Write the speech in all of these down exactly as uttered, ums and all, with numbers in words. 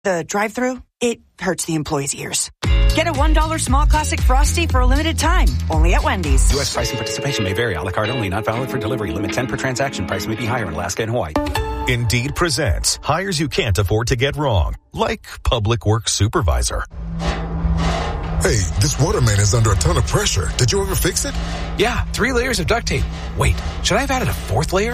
The drive-thru, it hurts the employees' ears. Get a one dollar small classic Frosty for a limited time, only at Wendy's. U S price and participation may vary. A la carte only, not valid for delivery. Limit ten per transaction. Price may be higher in Alaska and Hawaii. Indeed presents hires you can't afford to get wrong, like public works supervisor. Hey, this waterman is under a ton of pressure. Did you ever fix it? Yeah, three layers of duct tape. Wait, should I have added a fourth layer?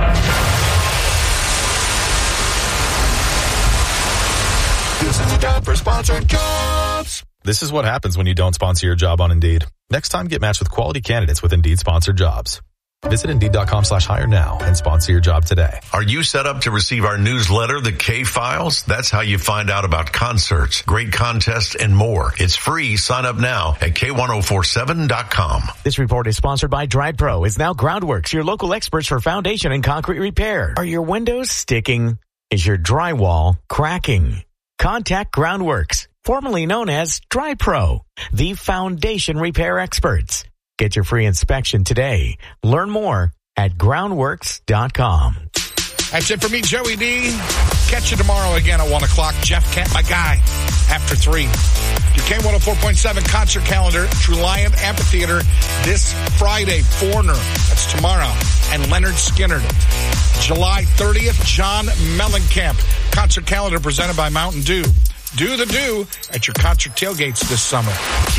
This is a job for sponsored jobs. This is what happens when you don't sponsor your job on Indeed. Next time, get matched with quality candidates with Indeed sponsored jobs. Visit Indeed.com slash hire now and sponsor your job today. Are you set up to receive our newsletter, The K-Files? That's how you find out about concerts, great contests, and more. It's free. Sign up now at K ten forty-seven dot com. This report is sponsored by Drive Pro. Is now Groundworks, your local experts for foundation and concrete repair. Are your windows sticking? Is your drywall cracking? Contact Groundworks, formerly known as Drive Pro, the foundation repair experts. Get your free inspection today. Learn more at groundworks dot com. That's it for me, Joey D. Catch you tomorrow again at one o'clock. Jeff Kent, my guy, after three. Your K one oh four point seven concert calendar, Truliant Amphitheater this Friday. Foreigner, that's tomorrow. And Leonard Skinner. July thirtieth, John Mellencamp. Concert calendar presented by Mountain Dew. Do the do at your concert tailgates this summer.